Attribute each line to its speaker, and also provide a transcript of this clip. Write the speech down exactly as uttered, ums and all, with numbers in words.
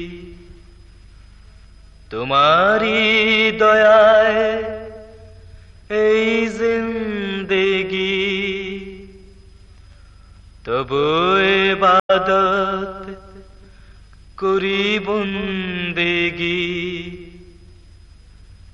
Speaker 1: तुम्हारी दयाए এই जिंदगी तबु इबादत करी बंदेगी।